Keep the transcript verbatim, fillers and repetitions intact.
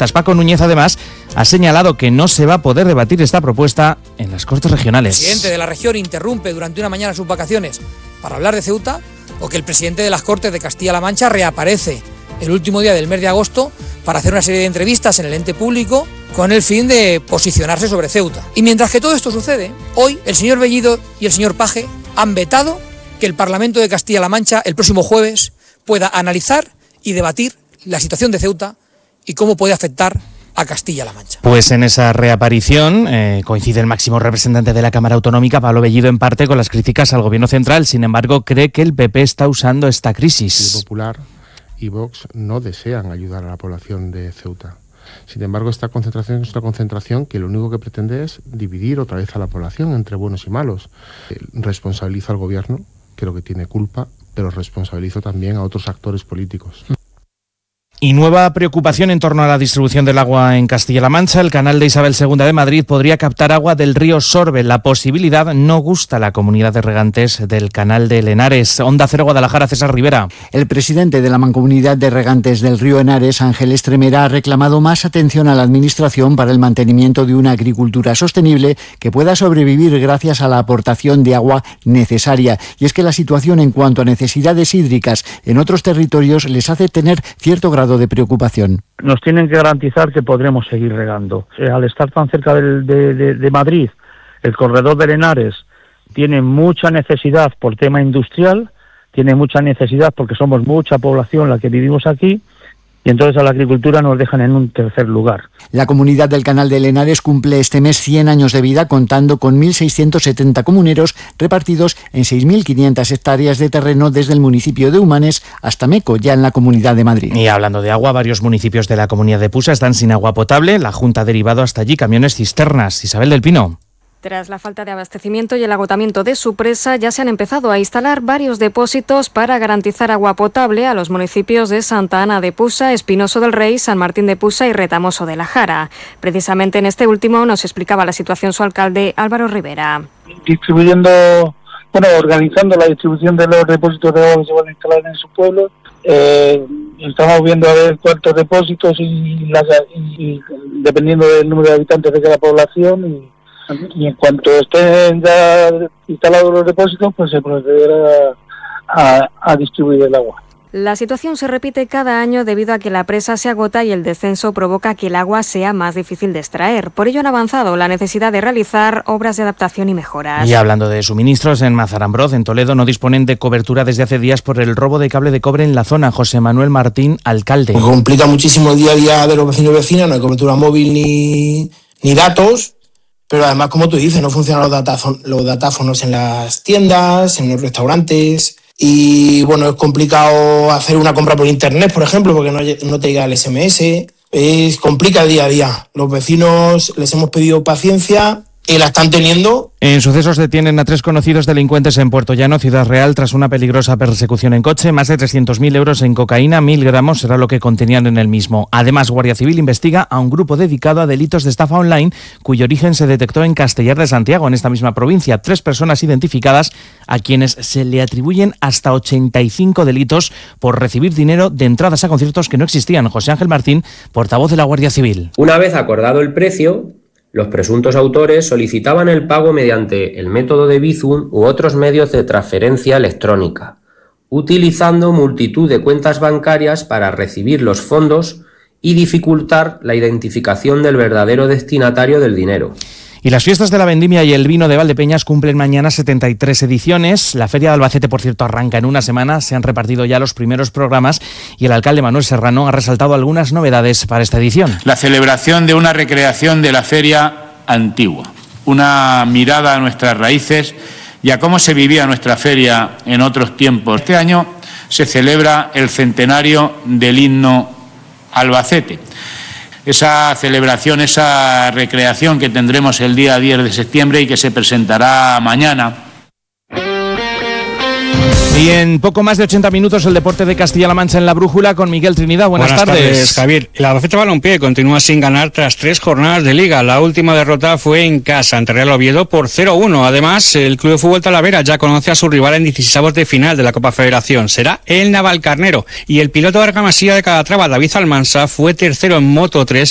socialistas. Paco Núñez, además, ha señalado que no se va a poder debatir esta propuesta en las Cortes Regionales. El presidente de la región interrumpe durante una mañana sus vacaciones para hablar de Ceuta, o que el presidente de las Cortes de Castilla-La Mancha reaparece el último día del mes de agosto para hacer una serie de entrevistas en el ente público con el fin de posicionarse sobre Ceuta. Y mientras que todo esto sucede, hoy el señor Bellido y el señor Paje han vetado que el Parlamento de Castilla-La Mancha el próximo jueves pueda analizar y debatir la situación de Ceuta y cómo puede afectar a Castilla-La Mancha. Pues en esa reaparición eh, coincide el máximo representante de la Cámara Autonómica, Pablo Bellido, en parte con las críticas al Gobierno central. Sin embargo, cree que el P P está usando esta crisis. El Popular y Vox no desean ayudar a la población de Ceuta. Sin embargo, esta concentración es una concentración que lo único que pretende es dividir otra vez a la población entre buenos y malos. Eh, responsabilizo al Gobierno, creo que tiene culpa, pero responsabilizo también a otros actores políticos. Y nueva preocupación en torno a la distribución del agua en Castilla-La Mancha. El canal de Isabel segunda de Madrid podría captar agua del río Sorbe. La posibilidad no gusta a la comunidad de regantes del canal de Henares. Onda Cero Guadalajara, César Rivera. El presidente de la Mancomunidad de Regantes del río Henares, Ángel Estremera, ha reclamado más atención a la Administración para el mantenimiento de una agricultura sostenible que pueda sobrevivir gracias a la aportación de agua necesaria. Y es que la situación en cuanto a necesidades hídricas en otros territorios les hace tener cierto grado de preocupación. Nos tienen que garantizar que podremos seguir regando. Eh, al estar tan cerca del, de, de, de Madrid, el corredor de Henares tiene mucha necesidad por tema industrial, tiene mucha necesidad porque somos mucha población la que vivimos aquí, y entonces a la agricultura nos dejan en un tercer lugar. La comunidad del Canal de Henares cumple este mes cien años de vida, contando con mil seiscientos setenta comuneros repartidos en seis mil quinientas hectáreas de terreno desde el municipio de Humanes hasta Meco, ya en la Comunidad de Madrid. Y hablando de agua, varios municipios de la Comunidad de Pusa están sin agua potable. La Junta ha derivado hasta allí camiones cisternas. Isabel del Pino. Tras la falta de abastecimiento y el agotamiento de su presa, ya se han empezado a instalar varios depósitos para garantizar agua potable a los municipios de Santa Ana de Pusa, Espinoso del Rey, San Martín de Pusa y Retamoso de la Jara. Precisamente en este último nos explicaba la situación su alcalde, Álvaro Rivera. Distribuyendo, bueno, organizando la distribución de los depósitos de agua que se van a instalar en su pueblo. Eh, estamos viendo a ver cuántos depósitos y, las, y, y dependiendo del número de habitantes de cada población y Y en cuanto estén ya instalados los depósitos, pues se procederá a, a distribuir el agua. La situación se repite cada año debido a que la presa se agota y el descenso provoca que el agua sea más difícil de extraer. Por ello han avanzado la necesidad de realizar obras de adaptación y mejoras. Y hablando de suministros, en Mazarambroz, en Toledo, no disponen de cobertura desde hace días por el robo de cable de cobre en la zona. José Manuel Martín, alcalde. Pues complica muchísimo el día a día de los vecinos y vecinas, no hay cobertura móvil ni, ni datos. Pero además, como tú dices, no funcionan los, datafon- los datáfonos en las tiendas, en los restaurantes. Y bueno, es complicado hacer una compra por internet, por ejemplo, porque no, no te llega el ese eme ese. Es complica el día a día. Los vecinos les hemos pedido paciencia y la están teniendo. En sucesos detienen a tres conocidos delincuentes en Puerto Llano, Ciudad Real, tras una peligrosa persecución en coche. Más de trescientos mil euros en cocaína, mil gramos será lo que contenían en el mismo. Además, Guardia Civil investiga a un grupo dedicado a delitos de estafa online, cuyo origen se detectó en Castellar de Santiago, en esta misma provincia. Tres personas identificadas a quienes se le atribuyen hasta ochenta y cinco delitos por recibir dinero de entradas a conciertos que no existían. José Ángel Martín, portavoz de la Guardia Civil. Una vez acordado el precio, los presuntos autores solicitaban el pago mediante el método de Bizum u otros medios de transferencia electrónica, utilizando multitud de cuentas bancarias para recibir los fondos y dificultar la identificación del verdadero destinatario del dinero. Y las fiestas de la vendimia y el vino de Valdepeñas cumplen mañana setenta y tres ediciones. La Feria de Albacete, por cierto, arranca en una semana. Se han repartido ya los primeros programas y el alcalde Manuel Serrano ha resaltado algunas novedades para esta edición. La celebración de una recreación de la feria antigua, una mirada a nuestras raíces y a cómo se vivía nuestra feria en otros tiempos. Este año se celebra el centenario del himno Albacete. Esa celebración, esa recreación que tendremos el día diez de septiembre y que se presentará mañana. Y en poco más de ochenta minutos el deporte de Castilla-La Mancha en la brújula con Miguel Trinidad. Buenas, Buenas tardes. tardes, Javier. El Albacete Balompié continúa sin ganar tras tres jornadas de Liga. La última derrota fue en casa ante Real Oviedo por cero uno. Además, el Club de Fútbol Talavera ya conoce a su rival en dieciseisavos de final de la Copa Federación. Será el Navalcarnero. Y el piloto de Argamasilla de Calatrava, David Almansa, fue tercero en Moto tres